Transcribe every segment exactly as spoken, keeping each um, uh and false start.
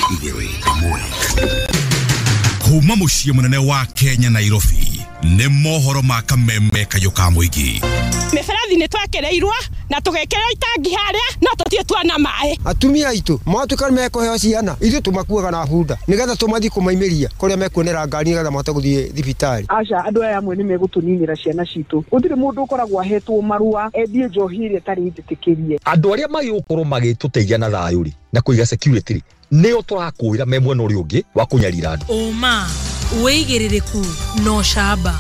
igiri mwe kuma muciĩ munene wa Kenya Nairobi nĩ mohoro ma kameme kayo ka muigi mĩberethi nĩ twekereirwo na tugekera itangi harĩa no tũtie twana maĩ atumia aitũ matuĩka mekũheo ciana ithuĩ tũmakuaga na bunda nĩgetha tũmathi kũmaimeria kũrĩa mekuonera ngari nĩgetha mahote gũthiĩ thibitarĩ. Aca andũ aya amwe nĩ megũtũninĩra ciana citũ gũtirĩ mũndũ ũkoragwo ahetwo marũa endie njohi ĩrĩa tarĩ njĩtĩkĩrie. Andũ arĩa magĩũkorwo magĩtũteithia na thayũ rĩ na kũiga security nĩo tũrakũĩra me mwena ũrĩa ũngĩ wa kũnyarira andũ. Oma wĩigĩrĩrĩku no camba.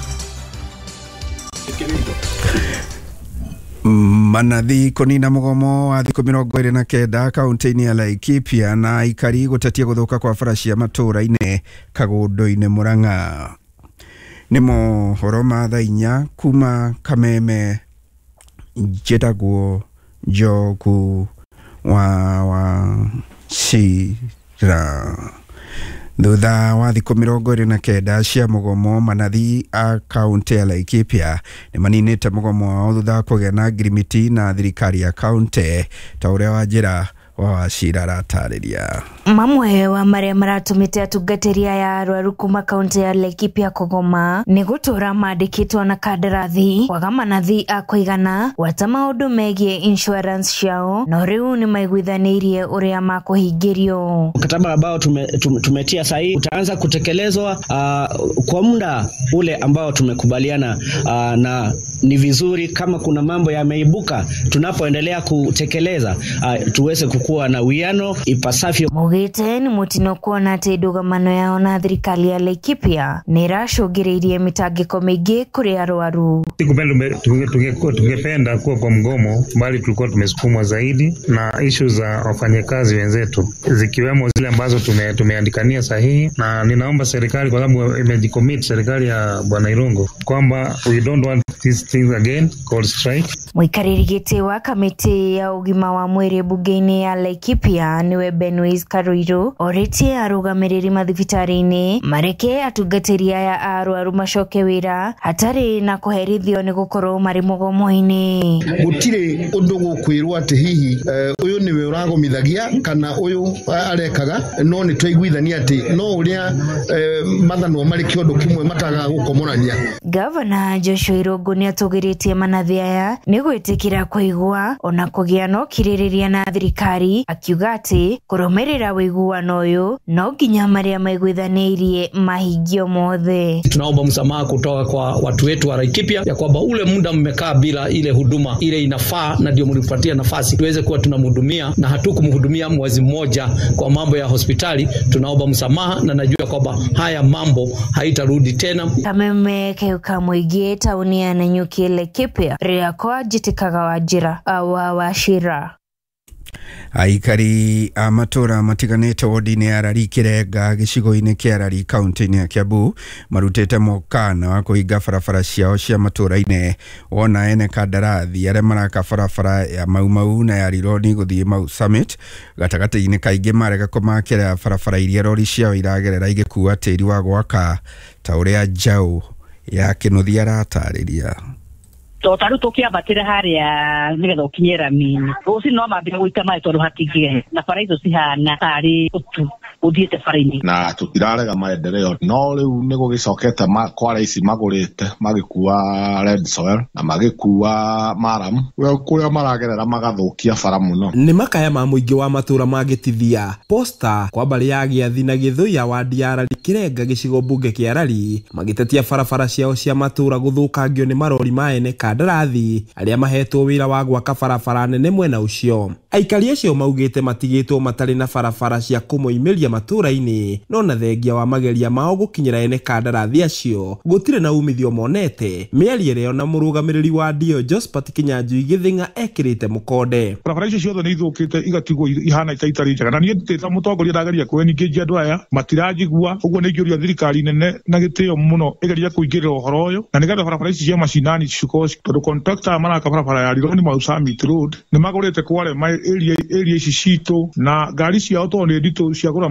Manathi konina mugomo wa thikũ mĩrongo ĩrĩ na kenda kaunti-inĩ ya Laikipia na aikari gũtetia gũthũka kwa bara cia matũũra-inĩ Kagũndũ-inĩ Murang'a. Nĩ mohoro ma thaa inya kuma Kameme njĩtagwo Njogu wa wa Cira. Thutha wa thikũ mĩrongo ĩrĩ na kenda cia mugomo, manathi a kaunti ya Laikipia nĩ maninĩte mugomo wao thutha wa kũgĩa na ngirimiti na thirikari ya kaunti ta ũrĩa Wanjĩra wa Wachira aratarĩria. Mamwe wa marĩa maratũmĩte atungatĩri aya arwaru kuma kaunti ya Laikipia kũgoma nĩ gũtũra mandĩkĩtwo na kandarathi kwaga manathi a kũigana gwata maũndũ megiĩ insurance ciao na rĩu nĩ maiguithanĩirie ũrĩa makũhingĩrio. Mkataba ambao tume, tume, tumetia sahihi utaanza kutekelezwa uh, kwa muda ule ambao tumekubaliana uh, na ni vizuri kama kuna mambo yameibuka tunapoendelea kutekeleza uh, tuweze kukua na uwiano ipasavyo. Mugite ni mutino kuona atĩ ndũgamano yao na thirikari ya Laikipia nĩ ĩracũngĩrĩirie mitangĩko mĩingĩ kũrĩ arwaru. Tungependa kuwa kwa mgomo bali tulikuwa tumesukumwa zaidi na issues za wafanyakazi wenzetu zikiwemo zile ambazo tume, tumeandikania sahihi, na ninaomba serikali kwa sababu imejicommit serikali ya Bwana Irungu kwamba we don't want these things again called strike. Mũikarĩri gĩtĩ wa kamĩtĩ ya ũgima wa mwĩrĩ bunge-inĩ ya Laikipia niwe Benwis Karuiru orĩtie arũgamĩrĩri mathibitarĩ-inĩ mareke atungatĩri aya arwaru macoke wĩra hatarĩ na kũherithio nĩ gũkorwo marĩ mũgomo-inĩ. Gũtirĩ ũndũ gũkwĩrwo atĩ hihi ũyũ nĩwe ũragomithagia kana ũyũ arekaga, no nĩ twaiguithania atĩ no ũrĩa mathanwo marĩ kĩondo kĩmwe mataga gũkomorania. Gavana Joshua Irungu nĩ atũgĩrĩtie manathi aya nĩ gwĩtĩkĩra kũigua ona kũgĩa na ũkirĩrĩria na thirikari, akiuga atĩ kũrũmĩrĩra ũiguano ũyũ no nginya marĩa maiguithanĩirie mahingio mothe. Tunaomba msamaha kutoka kwa watu wetu wa Laikipia ya kwamba ule muda mmekaa bila ile huduma ile inafaa, na ndio mlipatia nafasi tuweze kuwa tunamhudumia na hatukumhudumia mwezi mmoja kwa mambo ya hospitali. Tunaomba msamaha na najua kwamba haya mambo haitarudi tena. Kameme keuka muigi tauni ya Nanyuki Laikipia ria kwa jitikaga Wanjĩra wa Wachira. Aikari a matũra matiganĩte wodi-inĩ ya Rari Kĩrenga gĩcigo-inĩ kĩa Rari kaunti-inĩ ya Kiambu marutĩte mũkana wa kũhinga barabara ciao cia matũra-inĩ wona ene kandarathi arĩa maraka barabara ya Mau Mau na ya Rironi gũthiĩ Mau Summit gatagatĩ-inĩ kaingĩ marega kũmakĩra barabara iria rori ciao iragerera igĩkua tĩri wa gwaka ta ũrĩa Njaũ ya Kĩnuthia aratarĩria. Totaru tokia batire haria nigetha ukinyera mini uci no mambire guita mai tondu hatingire na bara izo cihana tari utu uthiete bara-ini na tutirarega maendeleo no riu ni gugicokete kwara ici magurite magikua red soil na magikua maram kuria maragerera magathukia bara muno. Ni makaya ma muingi wa matura magitithia posta kwa bari ya Gĩathi na Gĩthũya wa Rari Kĩrenga gĩcigo bunge kĩa Rari magitetia barabara ciao cia matura guthukangio ni marori maene kandarathi arĩa mahetwo wĩra wa gwaka barabara nene mwena ucio. Aikari acio maugĩte matigĩtwo matarĩ na barabara cia kũmoimĩria matũra-inĩ, no na thengia wa mageria mao gũkinyĩra ene kandarathi acio gũtirĩ na umithio monete. Mĩario ĩrĩa na mũrũgamĩrĩri wa Dio Josephat Kinyanjui Gĩthing'a ekĩrĩte mũkonde. Barabara icio ciothe nĩ ithũkĩte igatigwo ihana itarĩ njega, na niĩ ndĩta mũtongoria ndageria kũeningĩria andũ aya matirajigua, ũguo nĩ ingĩũria thirikari nene na gĩtĩo mũno ĩgeria kũingĩrĩra ũhoro ũyũ na nĩgetha barabara ici cia macinani cikorwo tondũ contractor maraka barabara ya Rironi Mau Summit Road nĩ magũrĩte kware area area ici citũ na ngari ciao to nĩ nditũ cia gũra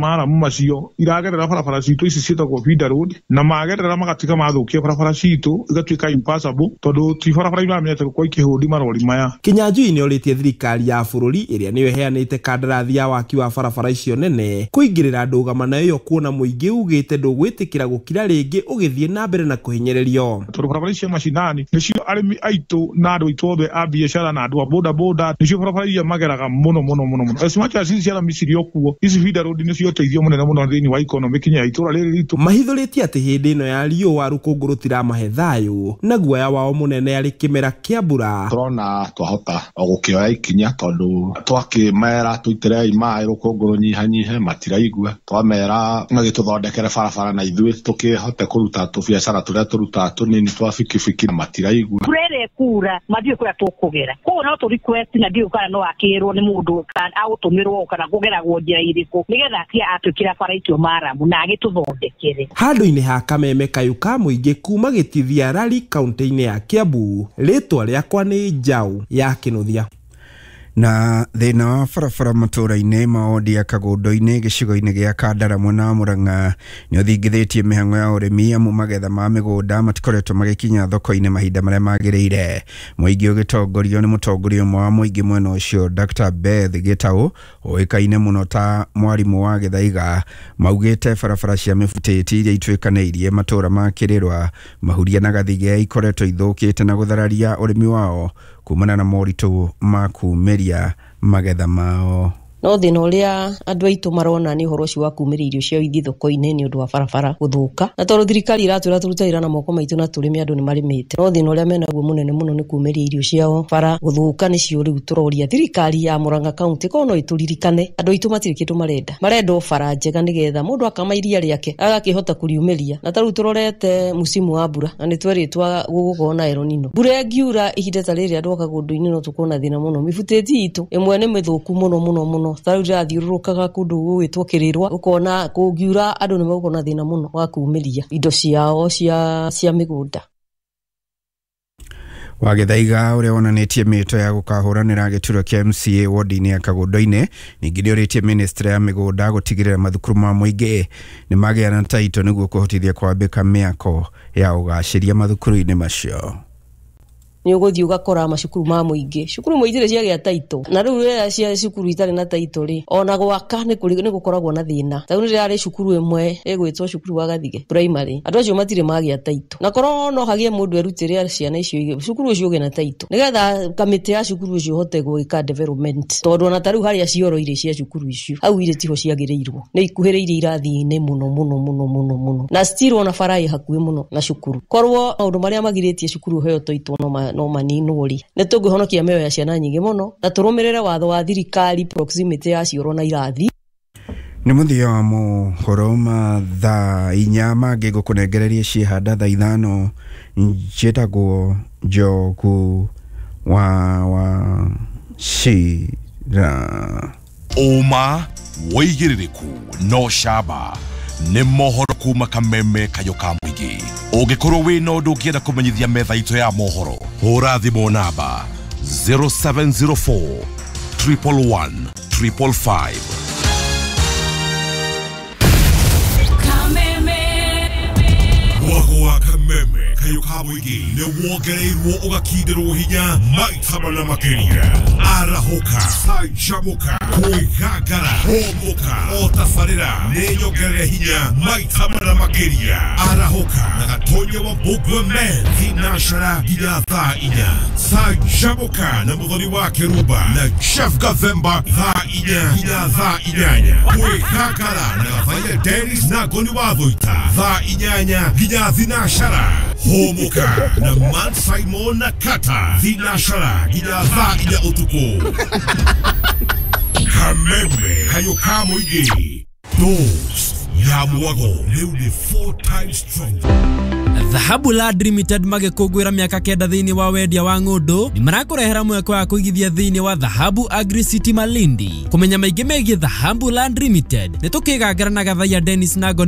Maramu macio iragerera barabara citu ici cietagwo Feeder Road na magerera magatika mathukia barabara citu igatuika impassable tondu ti barabara iramenyete kwa ikihudi marori maya. Kinyanjui ni oritie thirikari ya bururi iria niyo heanite kandarathi ya waki wa barabara icio nene kuingirira ndũgamano iyo kuona muingi ugite ndũgwitikira gukira ringi ugithie na mbere na kuhinyererio. Tondu barabara icio mashinani nicio arimi aitu na andu aitu othe a biashara na andu a boda boda nicio barabara icio mageraga muno muno muno muno. Esimacha sisi ara misiri okuo ici Feeder Road nicio teithio munene muno thiini wa economy kinya itura riri ritu. Mahithuritie ati hindi ino ya riũa rũkũngũ rũtiramahe thayũ na guoya wao munene ari kimera kia mbura. Turona twahota gukioya ikinya tondu twakimera tuitire imai rũkũngũ runyihanyihe matiraigua twamera magituthondekere barabara na ithuĩ tukihote kuruta tubiacara turia turuta tunini twa fikifiki na matiraigua. Turere kura mathiĩ kuria tukugera koguo no tu request na ndio kana no akirwo ni mundu kana agutumirwo kana kugeragwo njira iriku nigetha atia atwikira bara itio Maramu na agituthondekere. Handũ-inĩ ha Kameme kayu ka muingi kuma gĩtithia Rari kaunti-inĩ ya Kiambu, rĩtwa rĩakwa nĩ Njaũ ya Kĩnuthia. Na thina wa barabara matũra-inĩ maũndĩ ya Kagundo-inĩ gĩcigo-inĩ gĩa Kandara mwena wa Murang'a nĩ ũthingithĩtie mĩhang'o ya ũrĩmi amu magetha ma mĩgũnda matikoretwo magĩkinya thoko-inĩ mahinda marĩa magĩrĩire. Mũingĩ ũgĩtongorio nĩ mũtongoria ũmwe wa mũingĩ mwena ũcio Doctor Beth Gĩtaũ ũĩkaine mũno ta mwarimũ wa Gĩthaiga maugĩte barabara cia mĩbutĩti iria ituĩkanĩirie matũra ma Kĩrĩrwa, Mahuria na Gathige ikoretwo ithũkĩte na gũthararia ũrĩmi wao kumana na moritũ ma kuumĩria magetha mao. No thina uria andu aitu marona ni uhoro ucio wa kumira irio cia ithi thoko-ini ni undu wa barabara guthuka na tondu thirikari iratwira turutaira na moko maitu na turimi andu ni marimite. No thina uria menaguo munene muno ni kumira irio ciao bara guthuka nicio riu turoria thirikari ya Murang'a County kono ituririkane andu aitu matiri kindu marenda marenda bara njega nigetha mundu akamairia riake agakihota kuriumiria na taru turorete musimu wa mbura na nitweritwa gugukona eronino mbura ngiura ihinda ta riri andu Kagundo-ini no tukona thina muno mibuteti itu imwe ni mithuku muno muno muno taru rathiurukaga kundu gwitwo Kĩrĩrwa ukona kungiura andu ni magukona thina muno wa kuumiria indo ciao cia cia migunda. Wa Gĩthaiga ũrĩa wonanĩtie mĩto ya gũkahũranĩra gĩturwa kĩa M C A ward-inĩ ya Kagundo-inĩ ningĩ nĩ ũrĩtie ministry ya mĩgũnda gũtigĩrĩra mathukuru ma mũingĩ nĩ magĩa na taito nĩguo kũhotithia kwambĩka mĩako ya ũgacĩria mathukuru-inĩ macio. Ni uguthii ugakora macukuru ma muingi cukuru muingire ciagia taito na riu rĩa cia cukuru itari na taito ri ona gwaka ni kuri ni gukoragwo na thina ta ni rĩa cukuru imwe egwitwo cukuru wa Gathige primary andu acio matire magia taito na korwo no hagie mundu erutire ciana icio cukuru ucio gena taito nigetha kamiti ya cukuru ucio hote gwika development tondu na tariu haria cioro ire cia cukuru icio au ire tiho ciagireirwo ni ikuhĩrĩirie irathi-inĩ muno muno muno muno muno na still ona farai hakuhi muno na cukuru korwo maundu maria magiritie cukuru heo toito no ma no maninuri ne tũngĩhonokia mĩoyo ya ciana nyingĩ mũno na tũrũmĩrĩre watho wa thirikari proximity ya cioro na irathi. Nĩ mũthia wa mohoro ma thaa inya mangĩ gũkũnengereria ciĩhanda thaa ithano njĩtagwo Njogu wa wa Shira. Uma wĩigĩrĩrĩku no camba nĩ mohoro kuma Kameme kayo ka mũingĩ. Ũngĩkorwo wĩna ũndũ ũngĩenda kũmenyithia metha itũ ya mohoro hũra thimũ namba zero seven zero four, one one one, five five five. Mwago wa Kameme kayo ka mũingĩ nĩ wongereirwo ũgakindĩrwo hinya maita mana makĩria. Arahoka, canjamũka, kwĩgangara, homoka, o tabarĩra nĩ nyongerere hinya maita mana makĩria. Arahoka na gatonye wa Mbugua Men thinacara nginya thaa inya. Canjamũka na mũthoni wa Kĩrumba na Chef Gathemba thaa inya nginya thaa inyanya. Kwĩgangara na Gathaiya Dennis na Ngoni wa Thũita thaa inyanya nginya thinacara. Homoka na Man Simon na Kata thinacara nginya thaa inya ũtukũ. Kameme kayo ka mũingĩ dose ya mwago rĩu nĩ four times stronger. Dhahabu Land Limited magĩkũngũĩra mĩaka kenda thĩinĩ wa wendia wa ng'ũndũ nĩ marakũrehera mweke wa kũigithia thĩinĩ wa Dhahabu Agri City Malindi. Kũmenya maingĩ megiĩ Dhahabu Land Limited nĩ tũkĩgangara na Gathaiya Dennis na Ngoni